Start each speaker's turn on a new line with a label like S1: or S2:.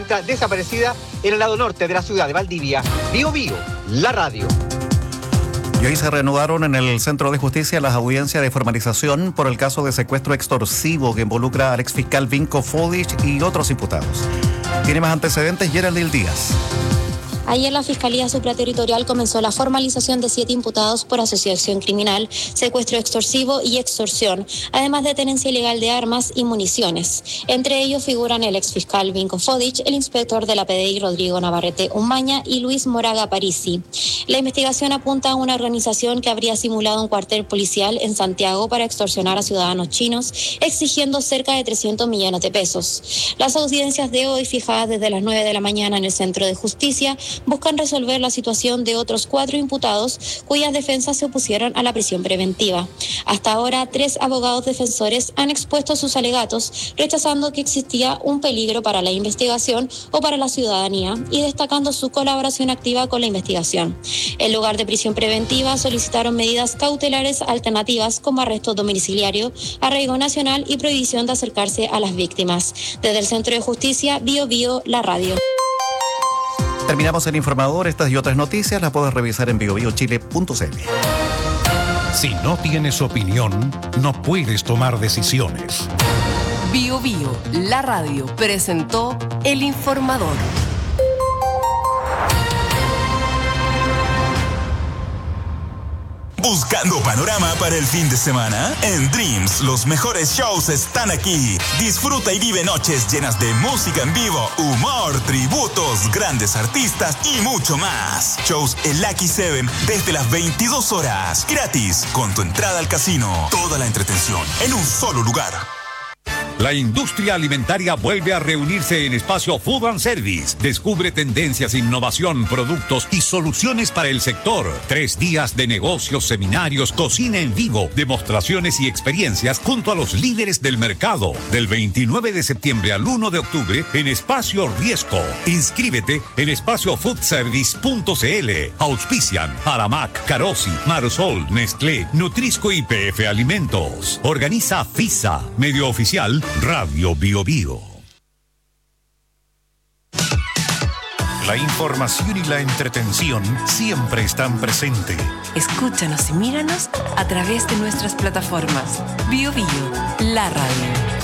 S1: encuentra desaparecida en el lado norte de la ciudad de Valdivia. Bío Bío, la radio.
S2: Y hoy se reanudaron en el Centro de Justicia las audiencias de formalización por el caso de secuestro extorsivo que involucra al exfiscal Vinko Fodic y otros imputados. Tiene más antecedentes Geraldine Díaz.
S3: Ayer la Fiscalía Supraterritorial comenzó la formalización de 7 imputados por asociación criminal, secuestro extorsivo y extorsión, además de tenencia ilegal de armas y municiones. Entre ellos figuran el exfiscal Vinko Fodic, el inspector de la PDI Rodrigo Navarrete Umaña y Luis Moraga Parisi. La investigación apunta a una organización que habría simulado un cuartel policial en Santiago para extorsionar a ciudadanos chinos, exigiendo cerca de 300 millones de pesos. Las audiencias de hoy, fijadas desde las 9 de la mañana en el Centro de Justicia, buscan resolver la situación de otros 4 imputados cuyas defensas se opusieron a la prisión preventiva. Hasta ahora, 3 abogados defensores han expuesto sus alegatos, rechazando que existía un peligro para la investigación o para la ciudadanía y destacando su colaboración activa con la investigación. En lugar de prisión preventiva, solicitaron medidas cautelares alternativas como arresto domiciliario, arraigo nacional y prohibición de acercarse a las víctimas. Desde el Centro de Justicia, Bío Bío, la radio.
S2: Terminamos el informador. Estas y otras noticias las puedes revisar en biobiochile.cl.
S4: Si no tienes opinión, no puedes tomar decisiones.
S5: Bío Bío, la radio, presentó el informador.
S6: ¿Buscando panorama para el fin de semana? En Dreams, los mejores shows están aquí. Disfruta y vive noches llenas de música en vivo, humor, tributos, grandes artistas y mucho más. Shows en Lucky 7 desde las 22 horas. Gratis, con tu entrada al casino. Toda la entretención en un solo lugar.
S4: La industria alimentaria vuelve a reunirse en Espacio Food and Service. Descubre tendencias, innovación, productos y soluciones para el sector. 3 días de negocios, seminarios, cocina en vivo, demostraciones y experiencias junto a los líderes del mercado. Del 29 de septiembre al 1 de octubre en Espacio Riesco. Inscríbete en espaciofoodservice.cl. Auspician Aramac, Carosi, Marsol, Nestlé, Nutrisco y PF Alimentos. Organiza FISA, medio oficial Radio Bío Bío. La información y la entretención siempre están presentes.
S5: Escúchanos y míranos a través de nuestras plataformas. Bío Bío, la radio.